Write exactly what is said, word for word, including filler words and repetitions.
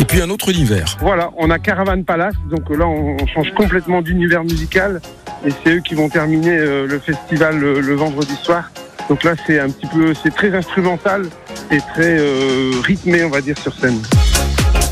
puis un autre univers. Voilà, on a Caravan Palace, donc là on, on change complètement d'univers musical et c'est eux qui vont terminer euh, le festival le, le vendredi soir. Donc là c'est un petit peu, c'est très instrumental et très euh, rythmé on va dire sur scène.